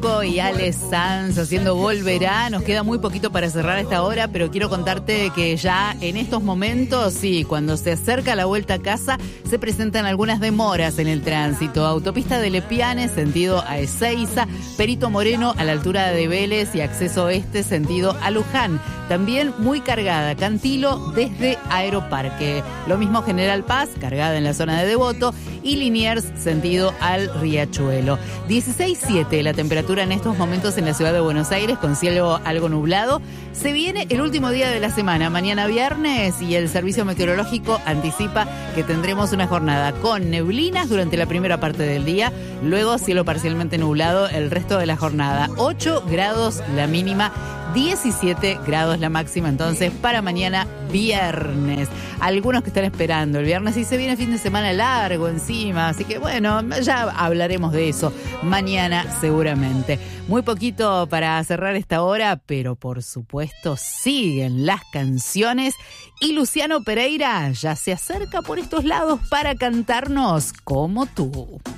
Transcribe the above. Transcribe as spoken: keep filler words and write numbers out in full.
Bosco y Ale Sanz haciendo Volverá. Nos queda muy poquito para cerrar esta hora, pero quiero contarte que ya en estos momentos, sí, cuando se acerca la vuelta a casa, se presentan algunas demoras en el tránsito. Autopista de Lepiane, sentido a Ezeiza, Perito Moreno a la altura de Vélez y acceso este, sentido a Luján. También muy cargada Cantilo desde Aeroparque. Lo mismo General Paz, cargada en la zona de Devoto, y Liniers, sentido al Riachuelo. dieciséis coma siete la temperatura en estos momentos en la ciudad de Buenos Aires, con cielo algo nublado. Se viene el último día de la semana, mañana viernes, y el servicio meteorológico anticipa que tendremos una jornada con neblinas durante la primera parte del día, luego cielo parcialmente nublado el resto de la jornada. ocho grados la mínima, diecisiete grados la máxima, entonces para mañana viernes. Algunos que están esperando el viernes y se viene fin de semana largo encima, así que bueno, ya hablaremos de eso mañana seguramente. Muy poquito para cerrar esta hora, pero por supuesto siguen las canciones y Luciano Pereira ya se acerca por estos lados para cantarnos Como tú.